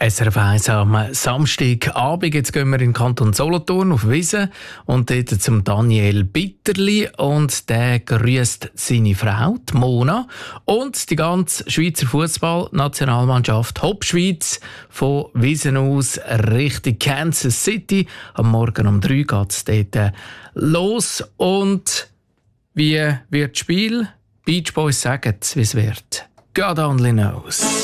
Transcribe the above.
SRF 1 am Samstagabend. Jetzt gehen wir in den Kanton Solothurn auf Wiesen und dort zum Daniel Bitterli. Und der grüßt seine Frau, die Mona, und die ganze Schweizer Fußballnationalmannschaft Hop-Schweiz von Wiesen aus Richtung Kansas City. Am Morgen um 3 geht es dort los. Und wie wird das Spiel? Beach Boys sagen es, wie es wird. God only knows.